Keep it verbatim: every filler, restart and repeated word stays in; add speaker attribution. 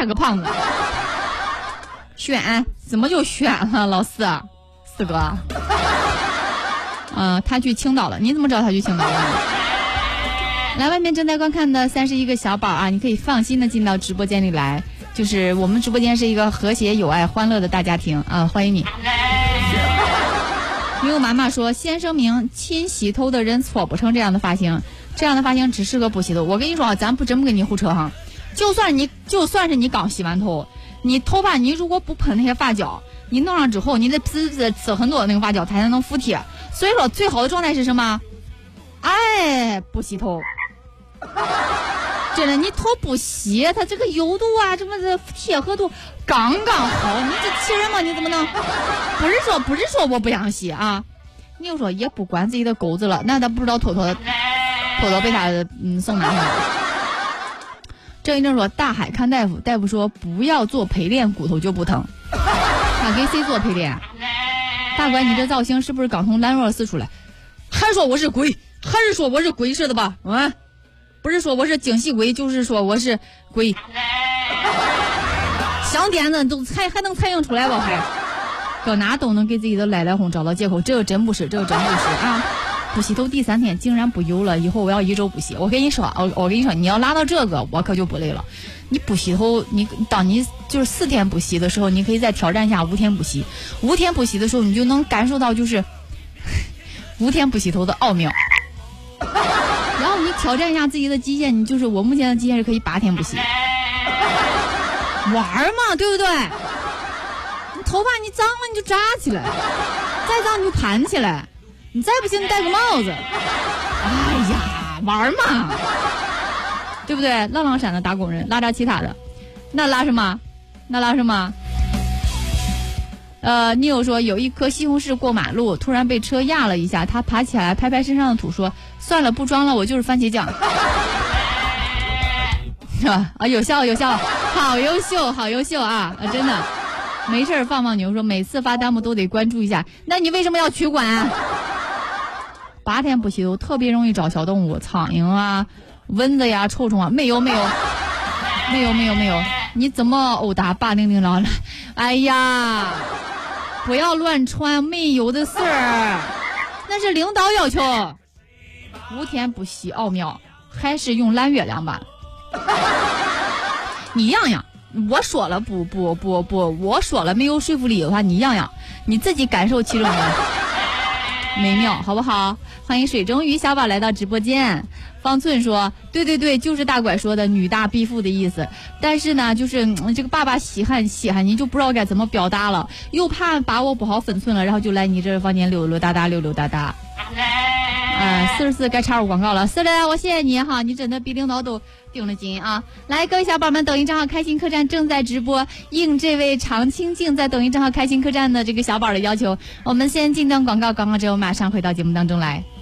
Speaker 1: 个胖子。选怎么就选了？老四四哥，嗯、呃，他去青岛了。你怎么知道他去青岛了？来，外面正在观看的三十一个小宝啊，你可以放心的进到直播间里来。就是我们直播间是一个和谐、友爱、欢乐的大家庭啊，欢迎你。女友妈妈说：“先声明，亲洗头的人搓不成这样的发型，这样的发型只适合不洗头。”我跟你说，咱不真不跟你胡扯哈。就算你就算是你刚洗完头，你头发你如果不喷那些发胶，你弄上之后，你得呲呲呲很多的那个发胶，它才能服帖。所以说，最好的状态是什么？哎，不洗头。真的，你头不洗，它这个油度啊，什么的贴合度刚刚好，你这气人吗？你怎么能？不是说不是说我不想洗啊，你又说也不管自己的钩子了，那他不知道妥妥的妥妥被他嗯送哪去了。郑医生说大海看大夫，大夫说不要做陪练，骨头就不疼。他给谁做陪练？大乖，你这造型是不是刚从兰若寺出来？还说我是鬼，还是说我是鬼似的吧？啊？不是说我是惊喜鬼，就是说我是鬼。想点子都猜还能猜应出来吧？还搁哪都能给自己的来来红找到借口，这个真不是，这个真不是啊！不洗头第三天竟然不油了，以后我要一周不洗。我跟你说，我我跟你说，你要拉到这个，我可就不累了。你不洗头，你当你就是四天不洗的时候，你可以再挑战一下五天不洗。五天不洗的时候，你就能感受到就是五天不洗头的奥妙。然后你挑战一下自己的极限，你就是我目前的极限是可以八天不洗，玩嘛，对不对？你头发你脏了你就扎起来，再脏你就盘起来，你再不行你戴个帽子。哎呀，玩嘛，对不对？浪浪闪的打工人拉扎其他的，那拉什么？那拉什么？呃，你有说有一颗西红柿过马路，突然被车压了一下，他爬起来拍拍身上的土，说：“算了，不装了，我就是番茄酱。”是吧？啊，有效有效，好优秀好优秀啊！啊，真的，没事放放牛说每次发弹幕都得关注一下，那你为什么要取关啊？八天不洗头特别容易找小动物，苍蝇啊、蚊子呀、臭虫啊，没有没有没有没有没有，你怎么殴打八零零了？哎呀！不要乱穿，没有的事儿，那是领导要求。五天不洗奥妙，还是用蓝月亮吧。你样样，我说了不不不不，我说了没有说服力的话，你样样，你自己感受其中的美妙，好不好？欢迎水中鱼小宝来到直播间。方寸说对对对，就是大拐说的女大必富的意思，但是呢就是、嗯、这个爸爸稀罕稀罕你就不知道该怎么表达了，又怕把握不好分寸了，然后就来你这房间溜溜达达溜溜达达。呃四十四该插入广告了，是的，我谢谢你哈，你真的比领导都定了金啊！来，各位小宝们，抖音账号开心客栈正在直播，应这位常清静在抖音账号开心客栈的这个小宝的要求，我们先进段广告，广告之后马上回到节目当中来。